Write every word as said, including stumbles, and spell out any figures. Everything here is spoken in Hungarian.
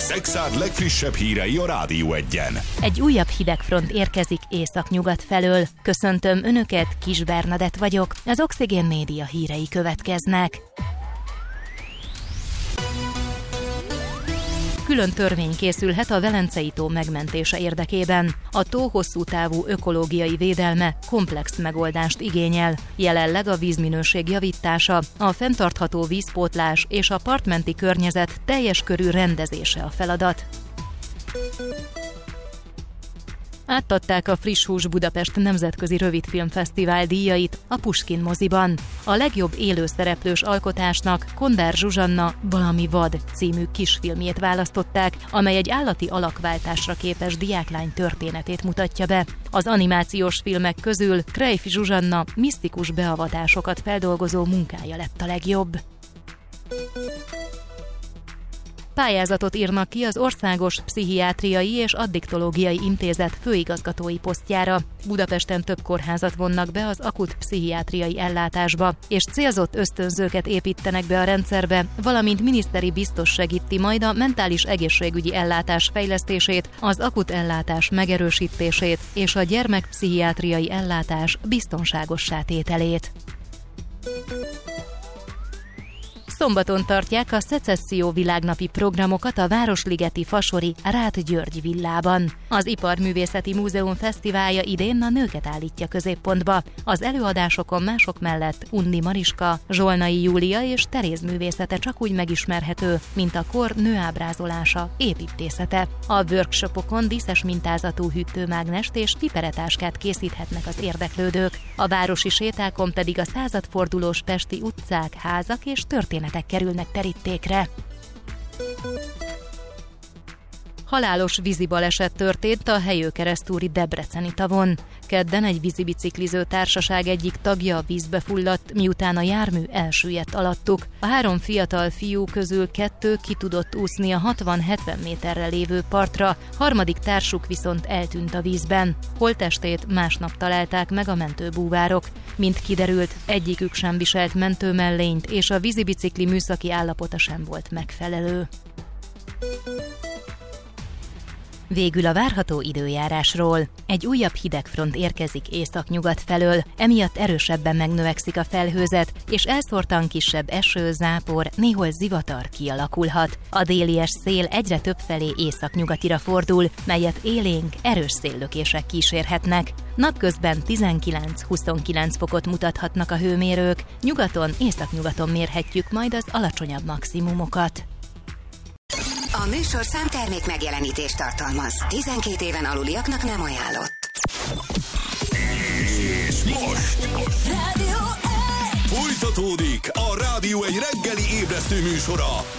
Szekszárd legfrissebb hírei a Rádió Egyen. Egy újabb hidegfront érkezik északnyugat felől. Köszöntöm Önöket, Kis Bernadett vagyok. Az Oxigén Média hírei következnek. Külön törvény készülhet a Velencei tó megmentése érdekében. A tó hosszú távú ökológiai védelme komplex megoldást igényel. Jelenleg a vízminőség javítása, a fenntartható vízpótlás és a partmenti környezet teljes körű rendezése a feladat. Átadták a Friss Hús Budapest Nemzetközi Rövidfilmfesztivál díjait a Puskin moziban. A legjobb élőszereplős alkotásnak Kondár Zsuzsanna Valami vad című kisfilmjét választották, amely egy állati alakváltásra képes diáklány történetét mutatja be. Az animációs filmek közül Krejf Zsuzsanna misztikus beavatásokat feldolgozó munkája lett a legjobb. Pályázatot írnak ki az Országos Pszichiátriai és Addiktológiai Intézet főigazgatói posztjára. Budapesten több kórházat vonnak be az akut pszichiátriai ellátásba, és célzott ösztönzőket építenek be a rendszerbe, valamint miniszteri biztos segíti majd a mentális egészségügyi ellátás fejlesztését, az akut ellátás megerősítését és a gyermekpszichiátriai ellátás biztonságossá tételét. Szombaton tartják a Szecesszió világnapi programokat a városligeti fasori Ráth György villában. Az Iparművészeti Múzeum fesztiválja idén a nőket állítja középpontba. Az előadásokon mások mellett Undi Mariska, Zsolnai Júlia és Teréz művészete csak úgy megismerhető, mint a kor nőábrázolása, építészete. A workshopokon díszes mintázatú hűtőmágnest és piperetáskát készíthetnek az érdeklődők. A városi sétákon pedig a századfordulós pesti utcák, házak és történetek kerülnek terítékre. Halálos vízibaleset történt a Helyőkeresztúri Debreceni tavon. Kedden egy vízibicikliző társaság egyik tagja vízbe fulladt, miután a jármű elsüllyedt alattuk. A három fiatal fiú közül kettő ki tudott úszni a hatvan-hetven méterre lévő partra, harmadik társuk viszont eltűnt a vízben. Holttestét másnap találták meg a mentőbúvárok. Mint kiderült, egyikük sem viselt mentőmellényt, és a vízibicikli műszaki állapota sem volt megfelelő. Végül a várható időjárásról. Egy újabb hidegfront érkezik északnyugat felől, emiatt erősebben megnövekszik a felhőzet, és elszórtan kisebb eső, zápor, néhol zivatar kialakulhat. A délies szél egyre több felé északnyugatira fordul, melyet élénk, erős széllökések kísérhetnek. Napközben tizenkilenc-huszonkilenc fokot mutathatnak a hőmérők, nyugaton, északnyugaton mérhetjük majd az alacsonyabb maximumokat. A műsor számtermék megjelenítést tartalmaz. tizenkét éven aluliaknak nem ajánlott. És most Rádió Egy! folytatódik a Rádió Egy reggeli ébresztő műsora,